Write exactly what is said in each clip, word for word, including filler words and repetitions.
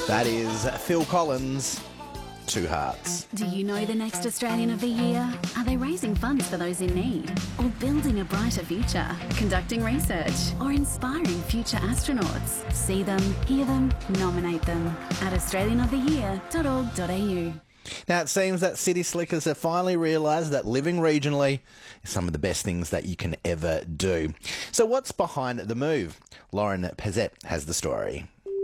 That is Phil Collins, Two Hearts. Do you know the next Australian of the Year? Are they raising funds for those in need? Or building a brighter future? Conducting research? Or inspiring future astronauts? See them, hear them, nominate them at australian of the year dot org dot a u. Now, it seems that city slickers have finally realised that living regionally is some of the best things that you can ever do. So what's behind the move? Lauren Pezet has the story.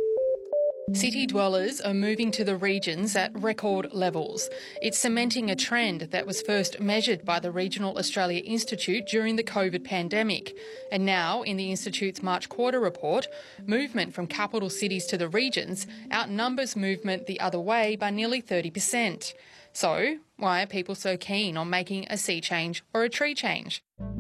City dwellers are moving to the regions at record levels. It's cementing a trend that was first measured by the Regional Australia Institute during the COVID pandemic. And now, in the Institute's March quarter report, movement from capital cities to the regions outnumbers movement the other way by nearly thirty percent. So, why are people so keen on making a sea change or a tree change?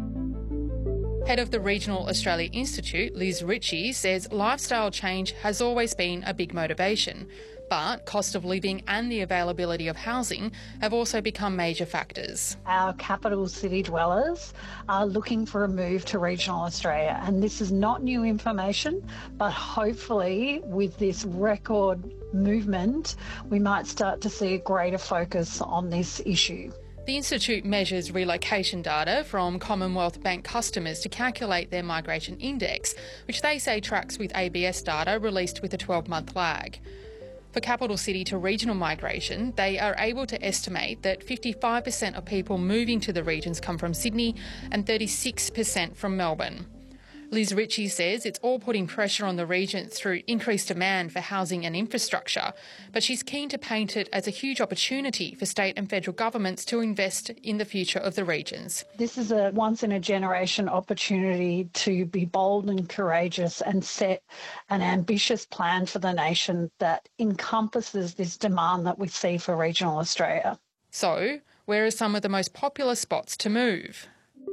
Head of the Regional Australia Institute, Liz Ritchie, says lifestyle change has always been a big motivation, but cost of living and the availability of housing have also become major factors. Our capital city dwellers are looking for a move to regional Australia, and this is not new information, but hopefully with this record movement, we might start to see a greater focus on this issue. The Institute measures relocation data from Commonwealth Bank customers to calculate their migration index, which they say tracks with A B S data released with a twelve-month lag. For capital city to regional migration, they are able to estimate that fifty-five percent of people moving to the regions come from Sydney and thirty-six percent from Melbourne. Liz Ritchie says it's all putting pressure on the region through increased demand for housing and infrastructure, but she's keen to paint it as a huge opportunity for state and federal governments to invest in the future of the regions. This is a once-in-a-generation opportunity to be bold and courageous and set an ambitious plan for the nation that encompasses this demand that we see for regional Australia. So, where are some of the most popular spots to move?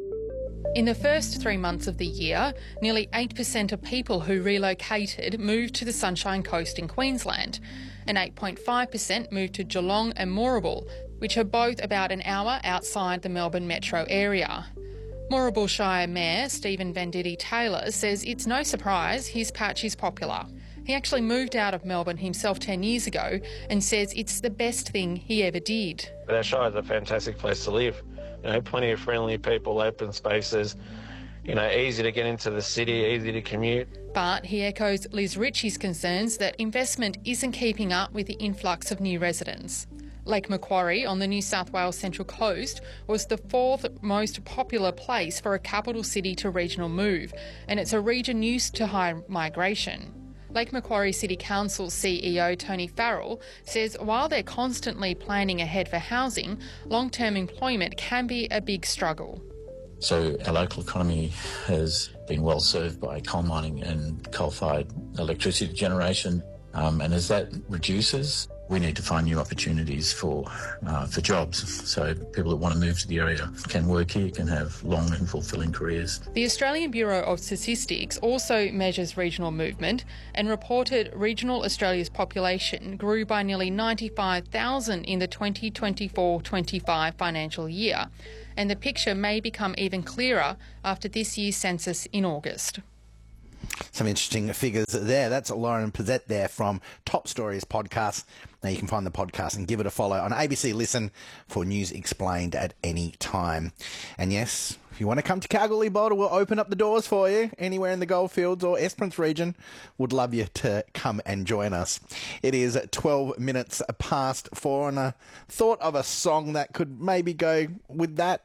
In the first three months of the year, nearly eight percent of people who relocated moved to the Sunshine Coast in Queensland, and eight point five percent moved to Geelong and Moorabool, which are both about an hour outside the Melbourne metro area. Moorabool Shire Mayor Stephen Venditti Taylor says it's no surprise his patch is popular. He actually moved out of Melbourne himself ten years ago and says it's the best thing he ever did. But our shire is a fantastic place to live. You know, plenty of friendly people, open spaces, you know, easy to get into the city, easy to commute. But he echoes Liz Ritchie's concerns that investment isn't keeping up with the influx of new residents. Lake Macquarie on the New South Wales Central Coast was the fourth most popular place for a capital city to regional move, and it's a region used to high migration. Lake Macquarie City Council C E O Tony Farrell says while they're constantly planning ahead for housing, long-term employment can be a big struggle. So our local economy has been well served by coal mining and coal-fired electricity generation, um, and as that reduces, we need to find new opportunities for uh, for jobs. So people that want to move to the area can work here, can have long and fulfilling careers. The Australian Bureau of Statistics also measures regional movement and reported regional Australia's population grew by nearly ninety-five thousand in the twenty twenty-four twenty-five financial year. And the picture may become even clearer after this year's census in August. Some interesting figures there. That's Lauren Pezet there from Top Stories podcast. Now you can find the podcast and give it a follow on A B C Listen for news explained at any time. And yes, if you want to come to Kalgoorlie Boulder, we'll open up the doors for you anywhere in the Goldfields or Esperance region. Would love you to come and join us. It is twelve minutes past four, and I thought of a song that could maybe go with that.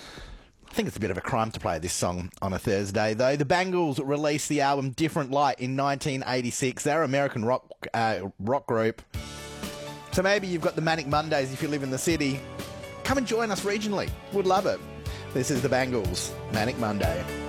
I think it's a bit of a crime to play this song on a Thursday, though. The Bangles released the album Different Light in nineteen eighty-six. They're an American rock uh, rock group. So maybe you've got the Manic Mondays if you live in the city. Come and join us regionally. Would love it. This is the Bangles, Manic Monday.